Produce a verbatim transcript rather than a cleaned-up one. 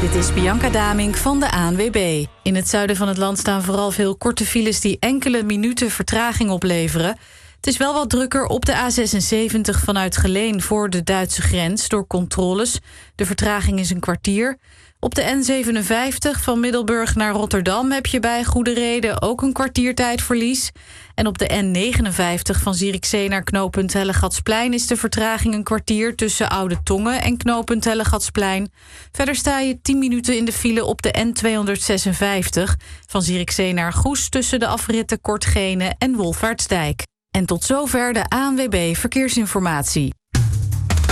Dit is Bianca Damink van de A N W B. In het zuiden van het land staan vooral veel korte files die enkele minuten vertraging opleveren. Het is wel wat drukker op de A zesenzeventig vanuit Geleen voor de Duitse grens door controles. De vertraging is een kwartier. Op de N zevenenvijftig van Middelburg naar Rotterdam heb je bij goede reden ook een kwartiertijdverlies. En op de N negenenvijftig van Zierikzee naar knooppunt Hellegatsplein is de vertraging een kwartier tussen Oude Tongen en knooppunt Hellegatsplein. Verder sta je tien minuten in de file op de N tweehonderdzesenvijftig van Zierikzee naar Goes tussen de afritten Kortgene en Wolvaartsdijk. En tot zover de A N W B Verkeersinformatie.